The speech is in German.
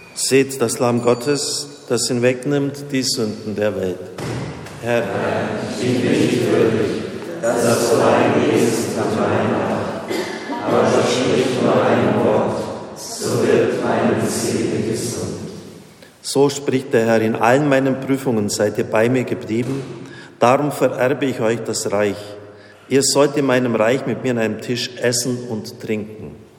Seht das Lamm Gottes, das hinwegnimmt die Sünden der Welt. Herr, ich bin nicht würdig, dass du eingehst an mein Nacht, aber sprich nur ein Wort, so wird meine Seele gesund. So spricht der Herr, in allen meinen Prüfungen seid ihr bei mir geblieben, darum vererbe ich euch das Reich. Ihr sollt in meinem Reich mit mir an einem Tisch essen und trinken.